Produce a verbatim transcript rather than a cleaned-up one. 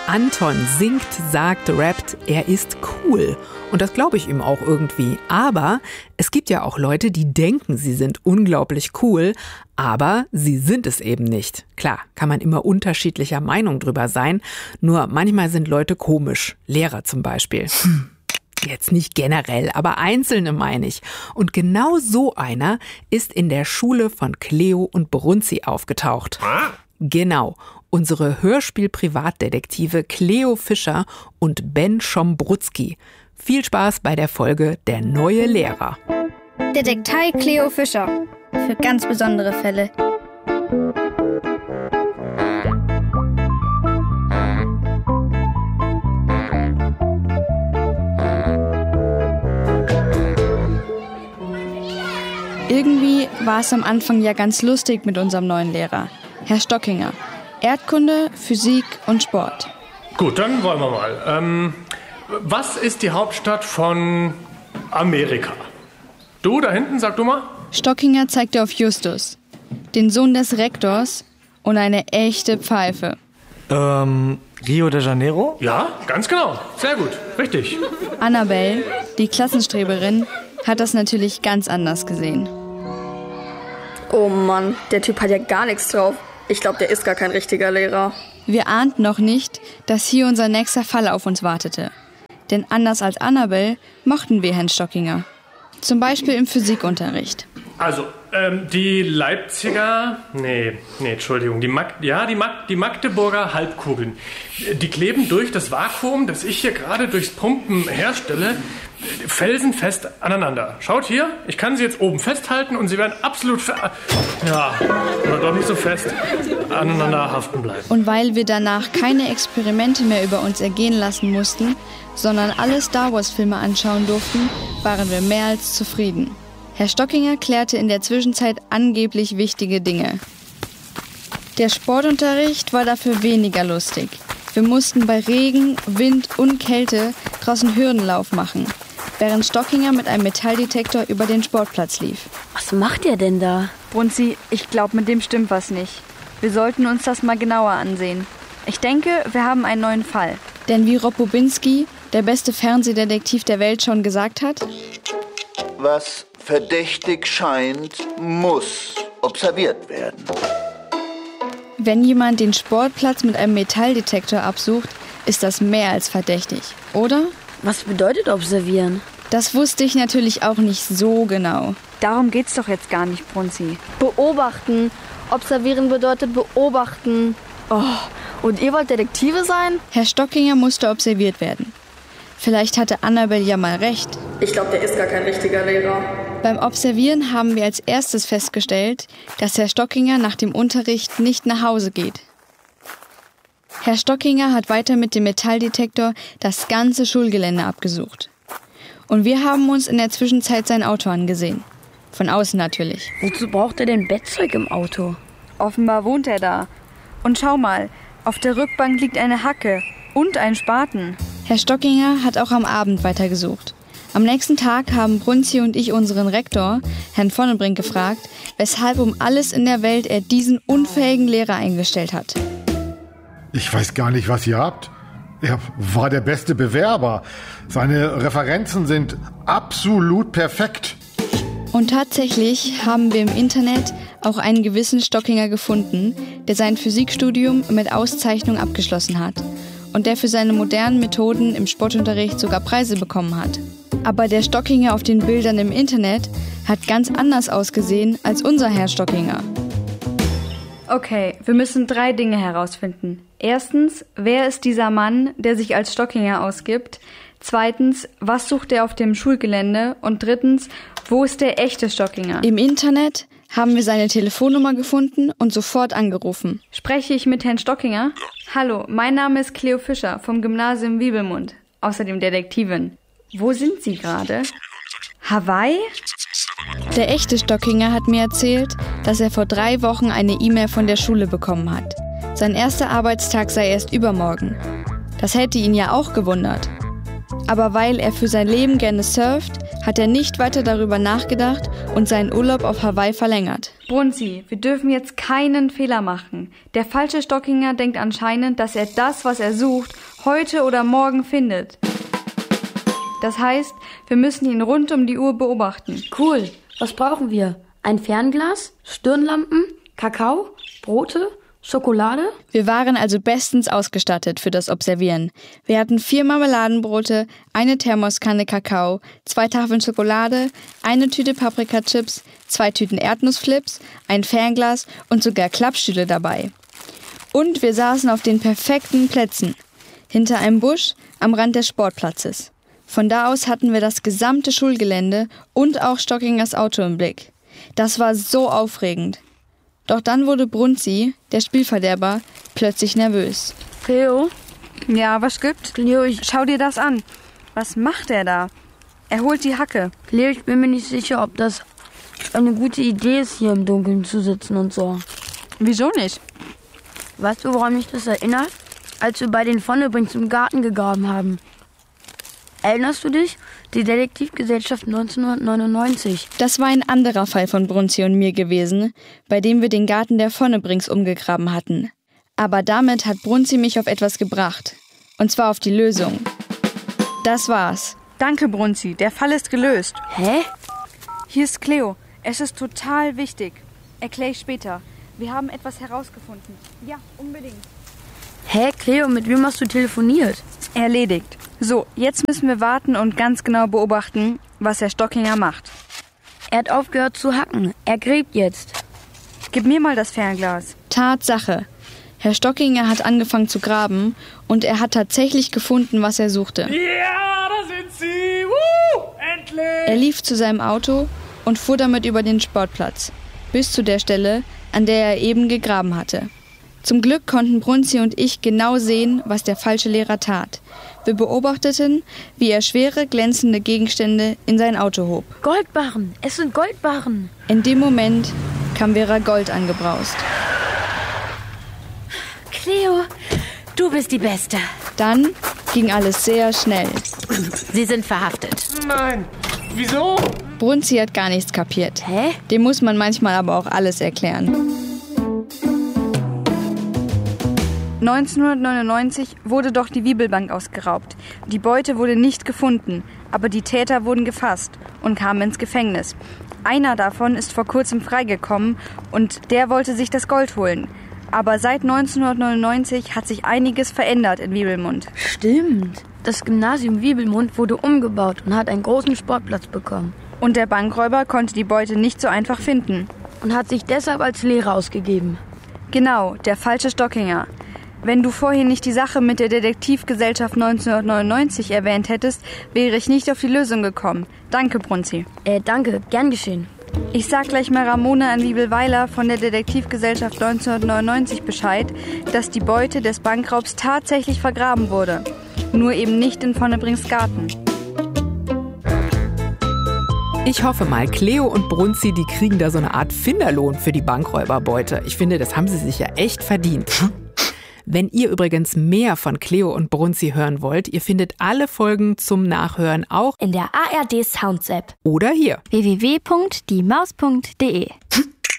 Anton singt, sagt, rappt, er ist cool. Und das glaube ich ihm auch irgendwie. Aber es gibt ja auch Leute, die denken, sie sind unglaublich cool, aber sie sind es eben nicht. Klar, kann man immer unterschiedlicher Meinung drüber sein, nur manchmal sind Leute komisch. Lehrer zum Beispiel. Hm. Jetzt nicht generell, aber Einzelne meine ich. Und genau so einer ist in der Schule von Cleo und Brunzi aufgetaucht. Genau, unsere Hörspiel-Privatdetektive Cleo Fischer und Ben Schombrutzki. Viel Spaß bei der Folge Der neue Lehrer. Detektei Cleo Fischer. Für ganz besondere Fälle. Irgendwie war es am Anfang ja ganz lustig mit unserem neuen Lehrer, Herr Stockinger. Erdkunde, Physik und Sport. Gut, dann wollen wir mal. Ähm, was ist die Hauptstadt von Amerika? Du, da hinten, sag du mal. Stockinger zeigte auf Justus, den Sohn des Rektors und eine echte Pfeife. Ähm, Rio de Janeiro? Ja, ganz genau. Sehr gut, richtig. Annabelle, die Klassenstreberin, hat das natürlich ganz anders gesehen. Oh Mann, der Typ hat ja gar nichts drauf. Ich glaube, der ist gar kein richtiger Lehrer. Wir ahnten noch nicht, dass hier unser nächster Fall auf uns wartete. Denn anders als Annabelle mochten wir Herrn Stockinger. Zum Beispiel im Physikunterricht. Also, ähm, die Leipziger, nee, nee, Entschuldigung, die Mag, ja, die, Mag, die Magdeburger Halbkugeln, die kleben durch das Vakuum, das ich hier gerade durchs Pumpen herstelle, felsenfest aneinander. Schaut hier, ich kann sie jetzt oben festhalten und sie werden absolut, fe- ja, oder doch nicht so fest aneinander haften bleiben. Und weil wir danach keine Experimente mehr über uns ergehen lassen mussten, sondern alle Star-Wars-Filme anschauen durften, waren wir mehr als zufrieden. Herr Stockinger klärte in der Zwischenzeit angeblich wichtige Dinge. Der Sportunterricht war dafür weniger lustig. Wir mussten bei Regen, Wind und Kälte draußen Hürdenlauf machen, während Stockinger mit einem Metalldetektor über den Sportplatz lief. Was macht ihr denn da? Brunzi, ich glaube, mit dem stimmt was nicht. Wir sollten uns das mal genauer ansehen. Ich denke, wir haben einen neuen Fall. Denn wie Rob Bobinski, der beste Fernsehdetektiv der Welt, schon gesagt hat: Was verdächtig scheint, muss observiert werden. Wenn jemand den Sportplatz mit einem Metalldetektor absucht, ist das mehr als verdächtig, oder? Was bedeutet observieren? Das wusste ich natürlich auch nicht so genau. Darum geht's doch jetzt gar nicht, Brunzi. Beobachten. Observieren bedeutet beobachten. Oh, und ihr wollt Detektive sein? Herr Stockinger musste observiert werden. Vielleicht hatte Annabelle ja mal recht. Ich glaube, der ist gar kein richtiger Lehrer. Beim Observieren haben wir als erstes festgestellt, dass Herr Stockinger nach dem Unterricht nicht nach Hause geht. Herr Stockinger hat weiter mit dem Metalldetektor das ganze Schulgelände abgesucht. Und wir haben uns in der Zwischenzeit sein Auto angesehen. Von außen natürlich. Wozu braucht er denn Bettzeug im Auto? Offenbar wohnt er da. Und schau mal, auf der Rückbank liegt eine Hacke und ein Spaten. Herr Stockinger hat auch am Abend weitergesucht. Am nächsten Tag haben Brunzi und ich unseren Rektor, Herrn Vonnebrink, gefragt, weshalb um alles in der Welt er diesen unfähigen Lehrer eingestellt hat. Ich weiß gar nicht, was ihr habt. Er war der beste Bewerber. Seine Referenzen sind absolut perfekt. Und tatsächlich haben wir im Internet auch einen gewissen Stockinger gefunden, der sein Physikstudium mit Auszeichnung abgeschlossen hat und der für seine modernen Methoden im Sportunterricht sogar Preise bekommen hat. Aber der Stockinger auf den Bildern im Internet hat ganz anders ausgesehen als unser Herr Stockinger. Okay, wir müssen drei Dinge herausfinden. Erstens, wer ist dieser Mann, der sich als Stockinger ausgibt? Zweitens, was sucht er auf dem Schulgelände? Und drittens, wo ist der echte Stockinger? Im Internet haben wir seine Telefonnummer gefunden und sofort angerufen. Spreche ich mit Herrn Stockinger? Hallo, mein Name ist Cleo Fischer vom Gymnasium Wiebelmund, außerdem Detektivin. Wo sind Sie gerade? Hawaii? Der echte Stockinger hat mir erzählt, dass er vor drei Wochen eine E-Mail von der Schule bekommen hat. Sein erster Arbeitstag sei erst übermorgen. Das hätte ihn ja auch gewundert. Aber weil er für sein Leben gerne surft, hat er nicht weiter darüber nachgedacht und seinen Urlaub auf Hawaii verlängert. Brunzi, wir dürfen jetzt keinen Fehler machen. Der falsche Stockinger denkt anscheinend, dass er das, was er sucht, heute oder morgen findet. Das heißt, wir müssen ihn rund um die Uhr beobachten. Cool. Was brauchen wir? Ein Fernglas? Stirnlampen? Kakao? Brote? Schokolade? Wir waren also bestens ausgestattet für das Observieren. Wir hatten vier Marmeladenbrote, eine Thermoskanne Kakao, zwei Tafeln Schokolade, eine Tüte Paprikachips, zwei Tüten Erdnussflips, ein Fernglas und sogar Klappstühle dabei. Und wir saßen auf den perfekten Plätzen. Hinter einem Busch am Rand des Sportplatzes. Von da aus hatten wir das gesamte Schulgelände und auch Stockingers Auto im Blick. Das war so aufregend. Doch dann wurde Brunzi, der Spielverderber, plötzlich nervös. Cleo? Ja, was gibt's? Cleo, ich... Schau dir das an. Was macht er da? Er holt die Hacke. Cleo, ich bin mir nicht sicher, ob das eine gute Idee ist, hier im Dunkeln zu sitzen und so. Wieso nicht? Weißt du, woran mich das erinnert? Als wir bei den Vonnebrings im Garten gegraben haben. Erinnerst du dich? Die Detektivgesellschaft neunzehnhundertneunundneunzig. Das war ein anderer Fall von Brunzi und mir gewesen, bei dem wir den Garten der Vonnebrings umgegraben hatten. Aber damit hat Brunzi mich auf etwas gebracht. Und zwar auf die Lösung. Das war's. Danke, Brunzi. Der Fall ist gelöst. Hä? Hier ist Cleo. Es ist total wichtig. Erkläre ich später. Wir haben etwas herausgefunden. Ja, unbedingt. Hä, Cleo, mit wem hast du telefoniert? Erledigt. So, jetzt müssen wir warten und ganz genau beobachten, was der Stockinger macht. Er hat aufgehört zu hacken. Er gräbt jetzt. Gib mir mal das Fernglas. Tatsache. Herr Stockinger hat angefangen zu graben und er hat tatsächlich gefunden, was er suchte. Ja, da sind sie! Woo, endlich! Er lief zu seinem Auto und fuhr damit über den Sportplatz, bis zu der Stelle, an der er eben gegraben hatte. Zum Glück konnten Brunzi und ich genau sehen, was der falsche Lehrer tat. Wir beobachteten, wie er schwere, glänzende Gegenstände in sein Auto hob. Goldbarren! Es sind Goldbarren! In dem Moment kam Vera Gold angebraust. Cleo, du bist die Beste. Dann ging alles sehr schnell. Sie sind verhaftet. Nein, wieso? Brunzi hat gar nichts kapiert. Hä? Dem muss man manchmal aber auch alles erklären. neunzehnhundertneunundneunzig wurde doch die Wiebelbank ausgeraubt. Die Beute wurde nicht gefunden, aber die Täter wurden gefasst und kamen ins Gefängnis. Einer davon ist vor kurzem freigekommen und der wollte sich das Gold holen. Aber seit neunzehnhundertneunundneunzig hat sich einiges verändert in Wiebelmund. Stimmt. Das Gymnasium Wiebelmund wurde umgebaut und hat einen großen Sportplatz bekommen. Und der Bankräuber konnte die Beute nicht so einfach finden. Und hat sich deshalb als Lehrer ausgegeben. Genau, der falsche Stockinger. Wenn du vorhin nicht die Sache mit der Detektivgesellschaft neunzehnhundertneunundneunzig erwähnt hättest, wäre ich nicht auf die Lösung gekommen. Danke, Brunzi. Äh, danke. Gern geschehen. Ich sag gleich mal Ramona an Wiebelweiler von der Detektivgesellschaft neunzehnhundertneunundneunzig Bescheid, dass die Beute des Bankraubs tatsächlich vergraben wurde. Nur eben nicht in Vonnebrings Garten. Ich hoffe mal, Cleo und Brunzi, die kriegen da so eine Art Finderlohn für die Bankräuberbeute. Ich finde, das haben sie sich ja echt verdient. Wenn ihr übrigens mehr von Cleo und Brunzi hören wollt, ihr findet alle Folgen zum Nachhören auch in der A R D Sounds App oder hier w w w punkt die maus punkt d e.